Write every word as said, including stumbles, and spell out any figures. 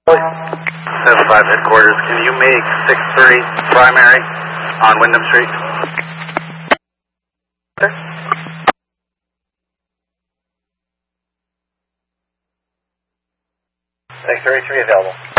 seven five headquarters, can you make six three primary on Wyndham Street? six thirty-three available.